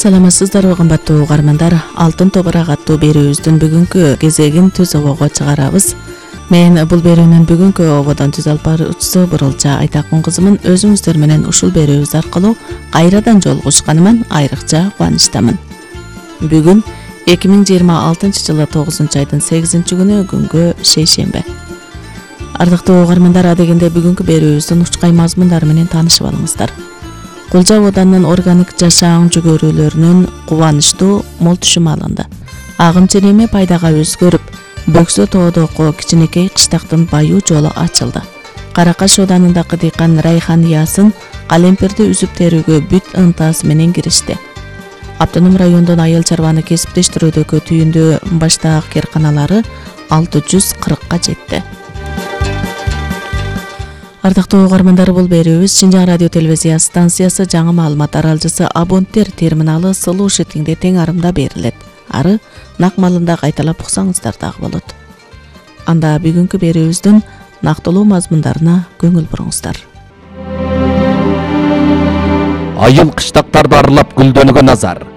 Саламатсыздарбы кымбаттуу угармандар, Алтын топурак аттуу берүүбүздүн бүгүнкү кезегин түз обого чыгарабыз. Мен бул берүүнүн бүгүнкү ободон түз алып баруучусу Бурулча Айтакун кызымын. Өзүңүздөр менен ушул берүүбүз аркылуу кайрадан жолугушканыман айрыкча кубанычтамын. Бүгүн 2026-жылы 9-айдын 8-күнү күнгө шейшембе. Ардыктуу угармандар, адегенде бүгүнкү берүүбүздүн учкай мазмундары менен таанышып алыңыздар. Кулжа оданын органик жашаан жүгөрүүлөрүнүн кубанычтуу мол түшүмү алынды. Агым ченеми пайдага өзгөрүп, Бөксө тоодоку кичинекей кыштактын баюу жолу ачылды. Каракаш оданындагы дыйкан Райхан Ясын калемперди үзүп терүүгө бүт ынтасы менен киришти. Автоном райондон айыл чарбаны кесиптештирүүдөгү түйүндүү баштаак керканалары 640-ка жетти. Ардактуу угармандар, бул берүүбүз Шинжаң радио телевизия станциясы жаңы маалымат аралжысы абоненттер терминалы Сылуу Шетиңде тең арымда берилет. Ары нак малында кайталап уксаңыздар дагы болот. Анда бүгүнкү берүүбүздүн нактылуу мазмундарына көңүл буруңуздар. Айыл кыштактарды аралап гүлдөнүүгө назар.